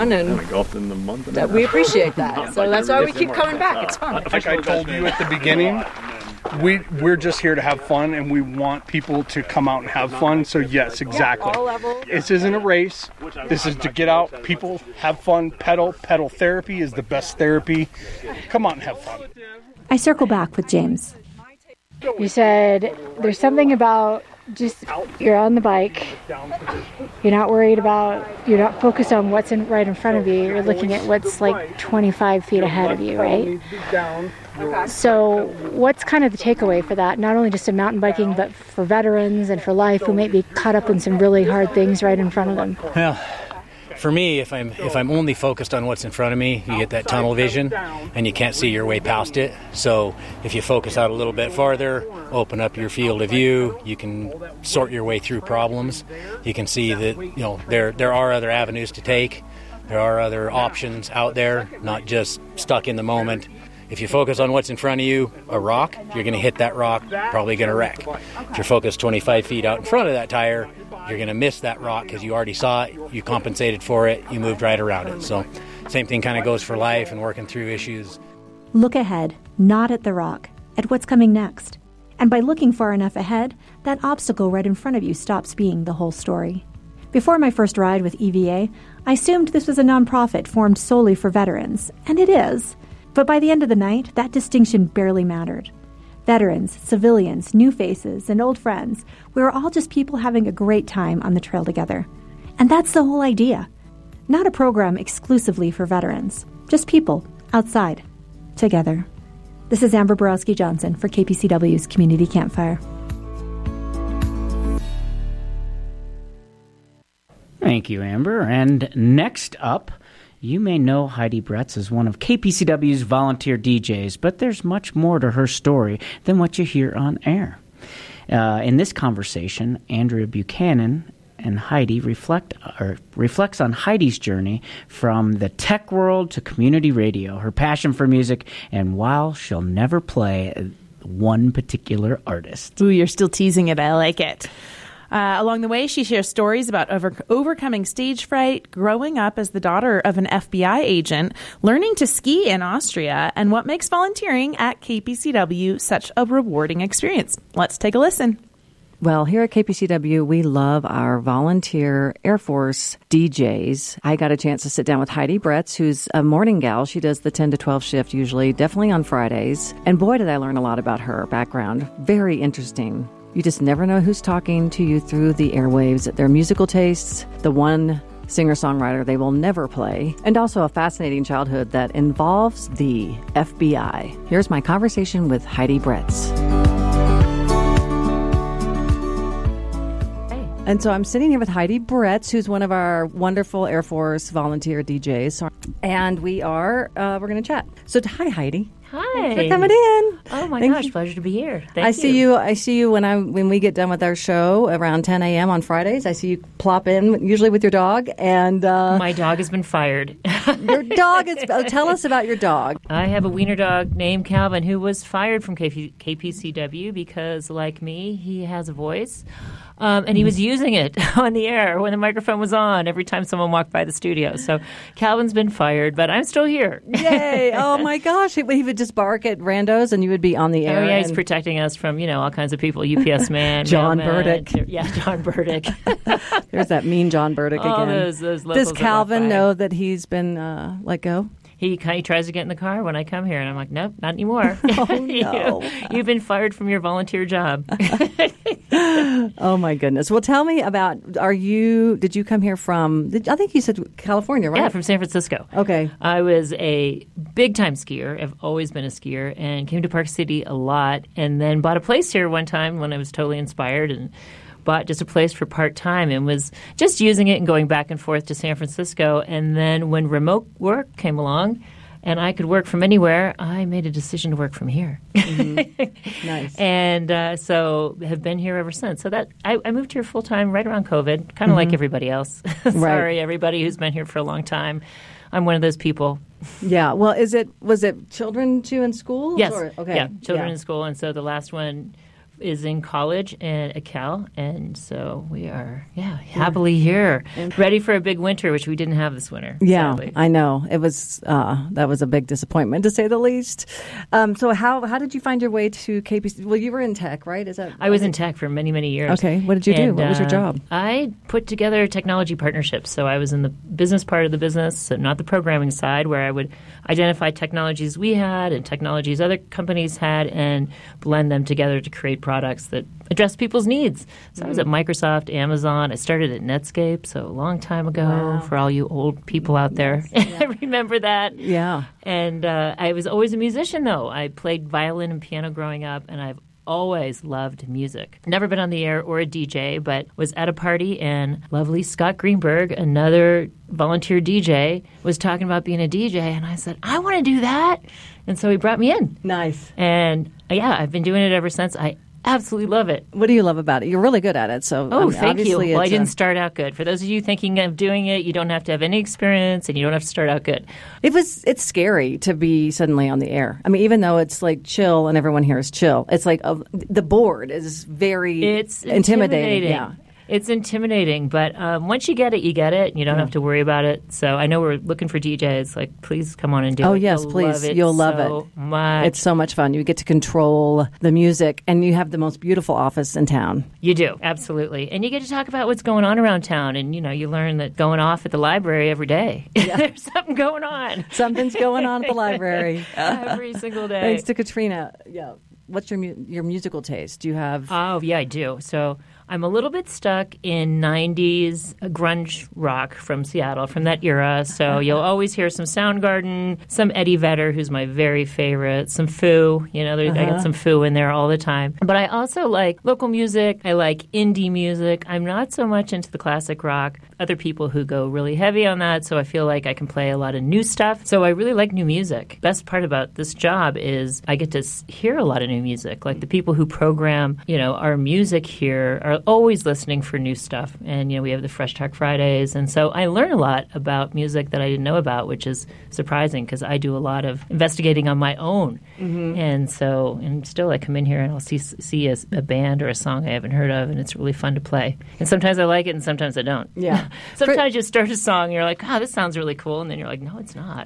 And we golfed in the month. That we appreciate that. So that's why we keep coming back. It's fun. Like I told you at the beginning, we're just here to have fun, and we want people to come out and have fun. So yes, exactly. All levels. This isn't a race. This is to get out, people have fun, pedal. Pedal therapy is the best therapy. Come out and have fun. I circle back with James. You said there's something about just you're on the bike. You're not worried about, you're not focused on what's right in front of you. You're looking at what's like 25 feet ahead of you, right? So what's kind of the takeaway for that? Not only just in mountain biking, but for veterans and for life who might be caught up in some really hard things right in front of them? Well, for me, if I'm only focused on what's in front of me, you get that tunnel vision and you can't see your way past it. So if you focus out a little bit farther, open up your field of view, you can sort your way through problems. You can see that there are other avenues to take. There are other options out there, not just stuck in the moment. If you focus on what's in front of you, a rock, you're going to hit that rock, probably going to wreck. If you're focused 25 feet out in front of that tire, you're going to miss that rock because you already saw it, you compensated for it, you moved right around it. So same thing kind of goes for life and working through issues. Look ahead, not at the rock, at what's coming next. And by looking far enough ahead, that obstacle right in front of you stops being the whole story. Before my first ride with EVA, I assumed this was a nonprofit formed solely for veterans, and it is. But by the end of the night, that distinction barely mattered. Veterans, civilians, new faces, and old friends, we were all just people having a great time on the trail together. And that's the whole idea. Not a program exclusively for veterans, just people outside, together. This is Amber Borowski-Johnson for KPCW's Community Campfire. Thank you, Amber. And next up, you may know Heidi Bretz as one of KPCW's volunteer DJs, but there's much more to her story than what you hear on air. In this conversation, Andrea Buchanan and Heidi reflects on Heidi's journey from the tech world to community radio, her passion for music, and while she'll never play one particular artist. Ooh, you're still teasing it. I like it. Along the way, she shares stories about overcoming stage fright, growing up as the daughter of an FBI agent, learning to ski in Austria, and what makes volunteering at KPCW such a rewarding experience. Let's take a listen. Well, here at KPCW, we love our volunteer Air Force DJs. I got a chance to sit down with Heidi Bretz, who's a morning gal. She does the 10 to 12 shift usually, definitely on Fridays. And boy, did I learn a lot about her background. Very interesting. You just never know who's talking to you through the airwaves, their musical tastes, the one singer-songwriter they will never play, and also a fascinating childhood that involves the FBI. Here's my conversation with Heidi Bretz. And so I'm sitting here with Heidi Bretz, who's one of our wonderful Air Force volunteer DJs. And we're going to chat. So hi, Heidi. Hi. Thanks for coming in. Oh my Thank gosh, you. pleasure to be here. I see you when we get done with our show around 10 a.m. on Fridays. I see you plop in, usually with your dog. And my dog has been fired. Your dog is. Tell us about your dog. I have a wiener dog named Calvin who was fired from KPCW because, like me, he has a voice. And he was using it on the air when the microphone was on every time someone walked by the studio. So Calvin's been fired, but I'm still here. Yay. Oh, my gosh. He would just bark at randos and you would be on the air. Oh, yeah, he's protecting us from, all kinds of people. UPS man. John Burdick. John Burdick. There's that mean John Burdick again. Those Does Calvin know that he's been let go? He tries to get in the car when I come here, and I'm like, nope, not anymore. Oh, no. You've been fired from your volunteer job. Oh, my goodness. Well, tell me about, did you come here from, I think you said California, right? Yeah, from San Francisco. Okay. I was a big-time skier. I've always been a skier, and came to Park City a lot, and then bought a place here one time when I was totally inspired, and bought just a place for part-time and was just using it and going back and forth to San Francisco. And then when remote work came along and I could work from anywhere, I made a decision to work from here. Mm-hmm. Nice. And so have been here ever since. So that I moved here full-time right around COVID, kind of like everybody else. Sorry, everybody who's been here for a long time. I'm one of those people. Yeah. Well, was it children too in school? Yes. Okay. Yeah, children in school. And so the last one is in college and at Cal, and so we are, happily here, ready for a big winter, which we didn't have this winter. Yeah, sadly. I know. It was that was a big disappointment, to say the least. So how did you find your way to KPC? Well, you were in tech, right? I was in tech for many, many years. Okay. What did you do? What was your job? I put together technology partnerships. So I was in the business part of the business, so not the programming side, where I would identify technologies we had and technologies other companies had and blend them together to create products that address people's needs. So I was at Microsoft, Amazon. I started at Netscape, so a long time ago for all you old people out there. I remember that. Yeah. And I was always a musician, though. I played violin and piano growing up, and I've always loved music. Never been on the air or a DJ, but was at a party and lovely Scott Greenberg, another volunteer DJ, was talking about being a DJ, and I said, I want to do that. And so he brought me in. Nice. And I've been doing it ever since. I absolutely love it. What do you love about it? You're really good at it. So thank you. Well, I didn't start out good. For those of you thinking of doing it, you don't have to have any experience and you don't have to start out good. It's scary to be suddenly on the air. I mean, even though it's like chill and everyone here is chill, it's like the board is very intimidating. Yeah. It's intimidating, but once you get it, you get it, and you don't have to worry about it. So I know we're looking for DJs. Like, please come on and do it. Oh, yes, please. You'll love it. Much. It's so much fun. You get to control the music, and you have the most beautiful office in town. You do, absolutely. And you get to talk about what's going on around town, and, you learn that going off at the library every day. Yeah. There's something going on. Something's going on at the library. Every single day. Thanks to Katrina. Yeah. What's your musical taste? Do you have... Oh, yeah, I do. So I'm a little bit stuck in 90s grunge rock from Seattle, from that era. So you'll always hear some Soundgarden, some Eddie Vedder, who's my very favorite, some Foo. I got some Foo in there all the time. But I also like local music. I like indie music. I'm not so much into the classic rock. Other people who go really heavy on that, so I feel like I can play a lot of new stuff. So I really like new music. Best part about this job is I get to hear a lot of new music. Like the people who program, our music here are always listening for new stuff. And, we have the Fresh Talk Fridays. And so I learn a lot about music that I didn't know about, which is surprising because I do a lot of investigating on my own. Mm-hmm. And still I come in here and I'll see a band or a song I haven't heard of, and it's really fun to play. And sometimes I like it and sometimes I don't. Yeah. Sometimes you start a song and you're like, this sounds really cool. And then you're like, no, it's not.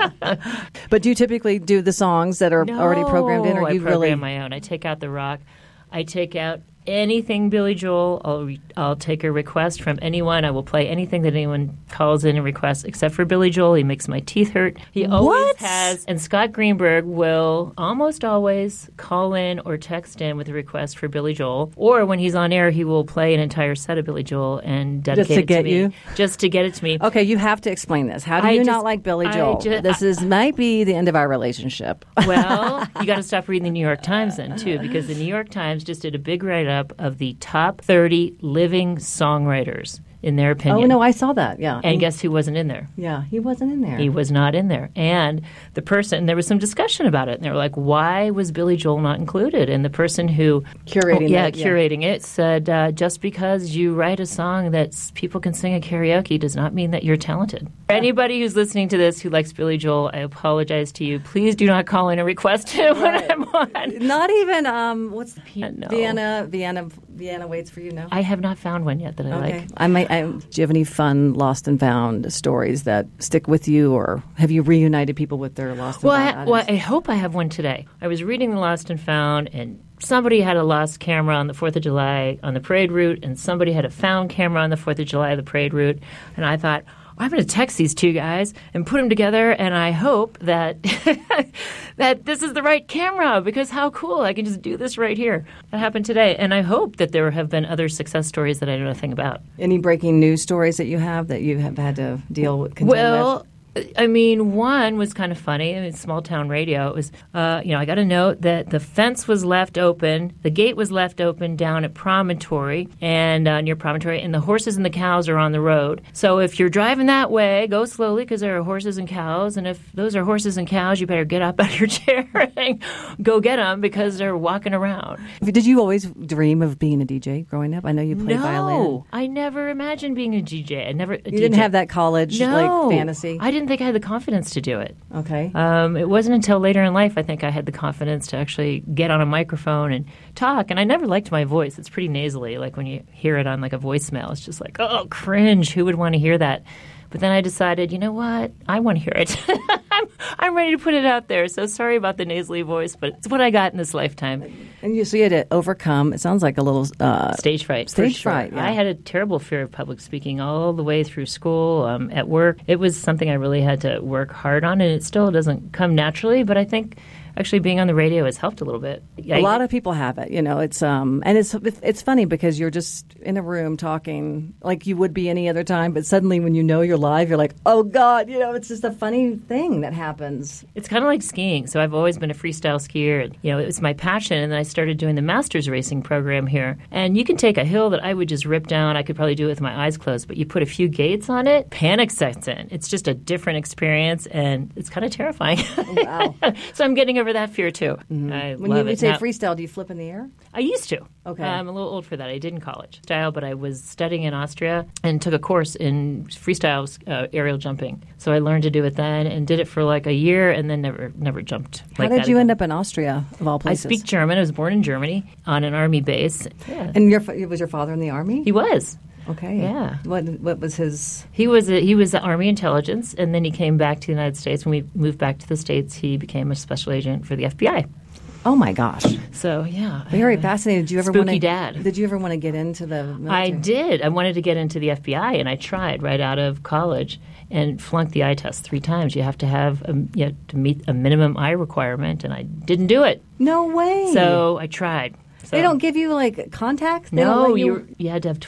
But do you typically do the songs that are already programmed in? Or I program my own. I take out the rock. I take out anything Billy Joel. I'll take a request from anyone. I will play anything that anyone calls in and requests, except for Billy Joel. He makes my teeth hurt. He always has. And Scott Greenberg will almost always call in or text in with a request for Billy Joel. Or when he's on air, he will play an entire set of Billy Joel and dedicate it to me. Just to get it to me. Okay, you have to explain this. How do you not like Billy Joel? This might be the end of our relationship. Well, you got to stop reading the New York Times then, too, because the New York Times just did a big write-up of the top 30 living songwriters, in their opinion. Oh, no, I saw that, yeah. And guess who wasn't in there? Yeah, he wasn't in there. He was not in there. And there was some discussion about it. And they were like, why was Billy Joel not included? And the person who... curating it said, just because you write a song that people can sing at karaoke does not mean that you're talented. For anybody who's listening to this who likes Billy Joel, I apologize to you. Please do not call in and request him when I'm on. Not even, what's the Vienna Waits for You, no? I have not found one yet that I like. Do you have any fun lost and found stories that stick with you, or have you reunited people with their lost and found? I hope I have one today. I was reading the Lost and Found, and somebody had a lost camera on the 4th of July on the parade route, and somebody had a found camera on the 4th of July on the parade route, and I thought, I'm going to text these two guys and put them together, and I hope that that this is the right camera, because how cool. I can just do this right here. That happened today, and I hope that there have been other success stories that I know nothing about. Any breaking news stories that you have had to contend with? I mean, one was kind of funny. Small town radio. It was, I got a note that the fence was left open, the gate was left open down at Promontory and near Promontory, and the horses and the cows are on the road. So if you're driving that way, go slowly because there are horses and cows. And if those are horses and cows, you better get up out of your chair and go get them because they're walking around. Did you always dream of being a DJ growing up? I know you played violin. No, I never imagined being a DJ. You didn't have that college fantasy. I didn't think I had the confidence to do it. Okay. It wasn't until later in life I think I had the confidence to actually get on a microphone and talk. And I never liked my voice. It's pretty nasally. Like when you hear it on like a voicemail, it's just like, oh, cringe. Who would want to hear that? But then I decided, you know what? I want to hear it. I'm ready to put it out there. So sorry about the nasally voice, but it's what I got in this lifetime. And you had to overcome, it sounds like a little... stage fright. Stage fright, yeah. I had a terrible fear of public speaking all the way through school, at work. It was something I really had to work hard on, and it still doesn't come naturally, but I think... Actually, being on the radio has helped a little bit. A lot of people have it, It's and it's funny because you're just in a room talking like you would be any other time, but suddenly when you know you're live, you're like, oh God, it's just a funny thing that happens. It's kind of like skiing. So I've always been a freestyle skier, and it was my passion. And then I started doing the Masters racing program here. And you can take a hill that I would just rip down. I could probably do it with my eyes closed, but you put a few gates on it, panic sets in. It's just a different experience, and it's kind of terrifying. Wow. So I'm getting over that fear too. Mm-hmm. When you say freestyle, do you flip in the air? I used to. Okay. I'm a little old for that. I did in college. But I was studying in Austria and took a course in freestyle aerial jumping. So I learned to do it then and did it for like a year and then never jumped. How did you end up in Austria, of all places? I speak German. I was born in Germany on an army base. Yeah. And was your father in the army? He was. Okay. Yeah. What was his? He was the Army intelligence, and then he came back to the United States. When we moved back to the States, he became a special agent for the FBI. Oh my gosh! So yeah, very fascinating. Did you ever spooky dad? Did you ever want to get into the military? I did. I wanted to get into the FBI, and I tried right out of college and flunked the eye test 3 times. You have to have to meet a minimum eye requirement, and I didn't do it. No way. So I tried. So, they don't give you like contacts? No, you had to have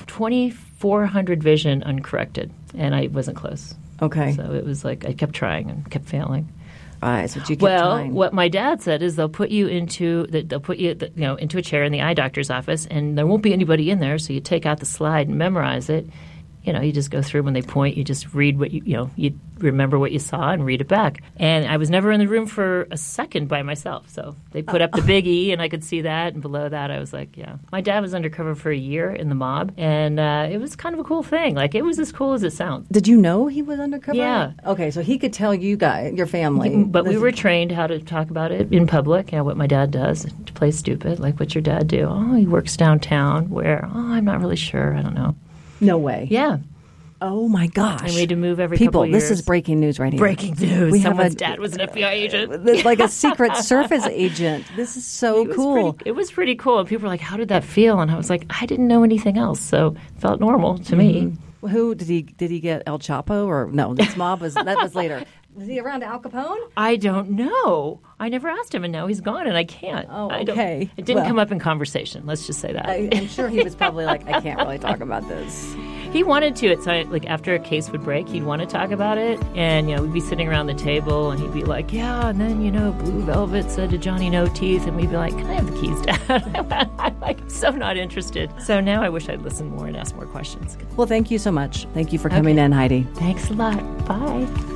2,400 vision uncorrected, and I wasn't close. Okay. So it was like I kept trying and kept failing. Eyes, but you kept trying. What my dad said is they'll put you into into a chair in the eye doctor's office, and there won't be anybody in there. So you take out the slide and memorize it. You just go through when they point. You just read what you remember what you saw and read it back. And I was never in the room for a second by myself. So they put up the big E, and I could see that. And below that, I was like, yeah. My dad was undercover for a year in the mob, and it was kind of a cool thing. Like, it was as cool as it sounds. Did you know he was undercover? Yeah. Okay, so he could tell you guys, your family. But we were trained how to talk about it in public. What my dad does to play stupid. Like, what's your dad do? Oh, he works downtown. Where? Oh, I'm not really sure. I don't know. No way. Yeah. Oh, my gosh. And we had to move every couple years. People, this is breaking news right here. Breaking news. Someone's dad was an FBI agent. Like a Secret Service agent. This is so cool. It was pretty cool. And people were like, how did that feel? And I was like, I didn't know anything else. So it felt normal to me. Well, who did he get El Chapo? Or no, this mob was later. Was he around Al Capone? I don't know. I never asked him, and now he's gone, and I can't. Oh, okay. It didn't come up in conversation. Let's just say that. I'm sure he was probably like, I can't really talk about this. He wanted to. So after a case would break, he'd want to talk about it. And, we'd be sitting around the table, and he'd be like, yeah, and then, Blue Velvet said to Johnny No Teeth. And we'd be like, can I have the keys, Dad? I'm so not interested. So now I wish I'd listened more and asked more questions. Well, thank you so much. Thank you for coming in, Heidi. Thanks a lot. Bye.